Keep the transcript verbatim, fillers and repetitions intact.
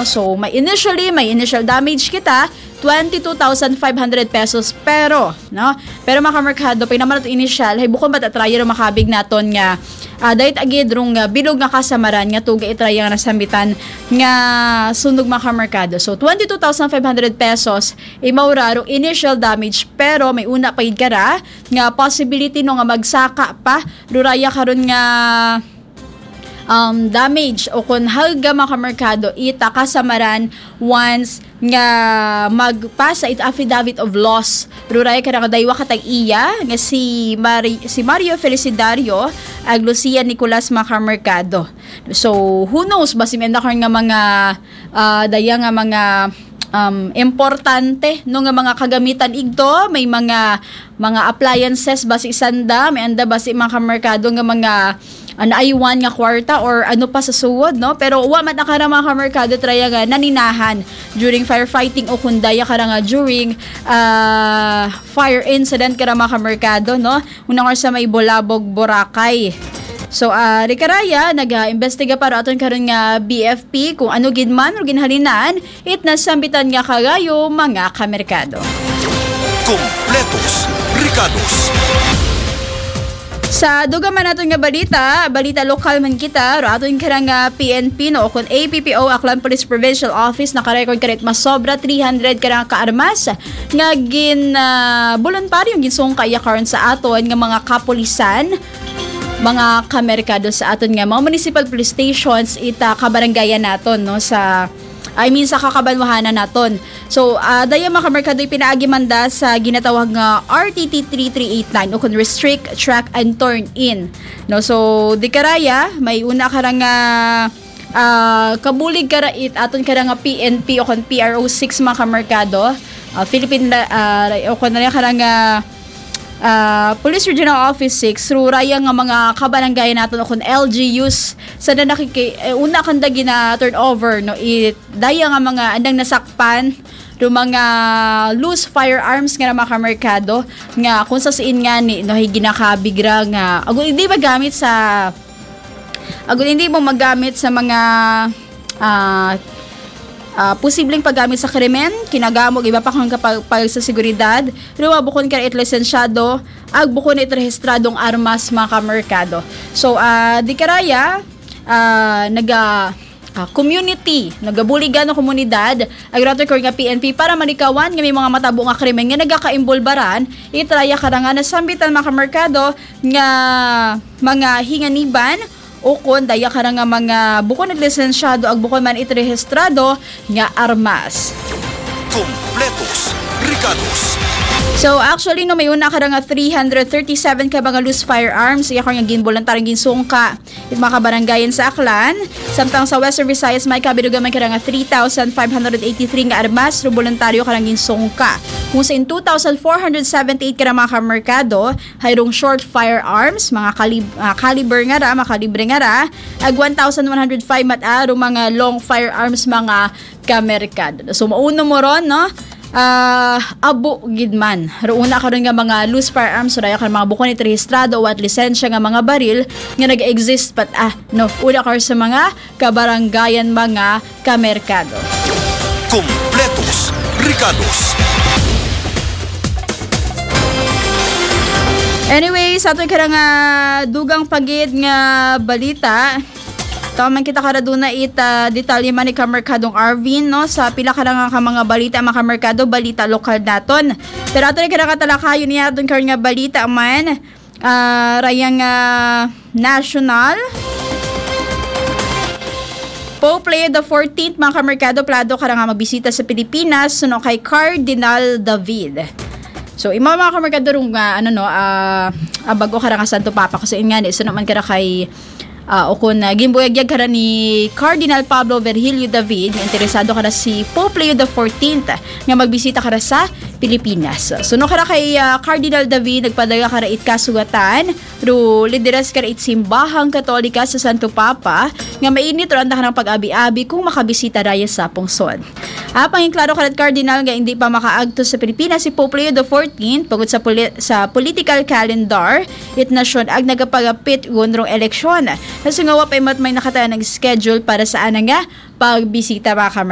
no? So may initially may initial damage kita twenty-two thousand five hundred pesos pero no pero makamerkado pay naman ato initial hay bukod matatrayer makabig naton nga uh, dahit agid rong uh, bilog nga kasamaran nga tuga itry nga nasambitan nga sunog makamerkado. So twenty-two thousand five hundred pesos imauraro initial damage pero may una paid kara nga possibility no nga magsaka pa ruraya karon nga um, damage o kung halga makamerkado ita kasamaran once nga magpasa it affidavit of loss ruray ka nga daywa katag iya nga si Mari, si Mario Felicidario ag Lucia Nicolas Makamerkado. So who knows basi may nakar nga mga uh, daya nga mga um, importante no nga mga kagamitan igto may mga mga appliances basi isanda may anda basi Makamerkado nga mga ano ay one nga kwarta or ano pa sa suwod no pero wa man nakara mga merkado traya nga naninahan during firefighting o kundaya kara nga during uh, fire incident kara mga merkado no unang sa may Bulabog, Boracay. So uh, Ricaraya nag-imbestiga para aton karon nga B F P kung ano gid man o ginhalinan it nasambitan nga kagayo mga kamerkado. Kompletos Ricados. Sa duga man naton nga balita, balita lokal man kita, ro aton karang nga P N P no kun A P P O Aklan Police Provincial Office naka-record karet mas sobra three hundred karang kaarmas nga gin uh, voluntaryo ginsung kaya karon sa aton nga mga kapulisan mga kamerkado sa aton nga mga municipal police stations ita kabaranggayan naton no sa I mean sa kakabanwahanan naton. So uh, daya mga kamerkado pinaagi manda sa ginatawag nga R T T three three eight nine o kun restrict, track and turn in. No so di karaya may una karang nga uh, kabulig karait aton karang nga P N P o kun P R O six mga kamerkado. Uh, Philippine uh, o kun na karang nga Uh, Police Regional Office six through raya nga mga kabarangay naton o kun L G Us sa na nakiki eh, una kanda gina turnover no it daya nga mga andang nasakpan do mga loose firearms nga na makamerkado nga kung sa siin nga ni no ginakabigra nga agud hindi magamit sa agud hindi mo magamit sa mga uh, Uh, posibleng paggamit sa krimen, kinagamog iba pa kung kapag pag sa seguridad, ruwa bukon ka it lisensyado, ag bukon it rehistradong armas mga kamerkado. So, uh, di karaya, uh, naga uh, community, nagabuligan ng komunidad, agrator ko nga P N P para manikawan nga may mga matabo nga krimen nga nagakaimbulbaran, itraya karangan na sambitan mga kamerkado nga mga hinganiban o kon daya ka nga mga bukon at lisensyado ag bukon man itrehistrado nga armas. Kompletos Ricados. So actually no may una ka nga three hundred thirty-seven ka mga loose firearms iya ka nga ginboluntaryong ginsungka it mga kabaranggayan sa Aklan samtang sa Western Visayas may kabiruga man ka nga three thousand five hundred eighty-three nga armas ro voluntaryo ka nga ginsungka kung sa in two thousand four hundred seventy-eight ka mga kamerkado hayrong short firearms mga kalib- uh, caliber nga ra mga kalibre nga ra ag one thousand one hundred five mat aro mga long firearms mga kamerkado. So mauno mo ron no Uh, abo gidman roona karon nga mga loose firearms raya kan mga bukon it rehistrado o at lisensya nga mga baril nga nag-exist pat ah no una kar sa mga kabaranggayan mga kamerkado. Kompletos Ricados. Anyway, sa ato kara nga dugang pagid nga balita Taman kita karaduna ita detalye man ni kamerkadong Arvin no sa pila ka nga ka mga balita mga kamerkado balita lokal naton. Pero ato ni kada katalakayon niya aton karon nga balita man uh, rayang uh, national Pope Leo the fourteenth mga kamerkado plado ka nga magbisita sa Pilipinas suno kay Cardinal David. So imo mga kamerkado rung uh, ano no uh, uh, bago ka nga Santo Papa kasi nga ni suno man kada kay Uh, o kung uh, gimbuyagyag ka ni Cardinal Pablo Virgilio David nga interesado ka na si Pope Leo the fourteenth nga magbisita ka na sa Pilipinas. So no ka na kay uh, Cardinal David nagpadaga ka na it kasugatan ro lideres ka na it simbahang katolika sa Santo Papa nga mainit ro anda ka ng pag-abi-abi kung makabisita raya sa pungsod. Apang yung klaro ka na Cardinal nga hindi pa makaagto sa Pilipinas si Pope Leo the fourteenth pagod sa, poli- sa political calendar it nasyon ag nagapagapit gunrong eleksyon. Kasi nga wapay mat may nakataya ng schedule para sa ana nga pagbisita mga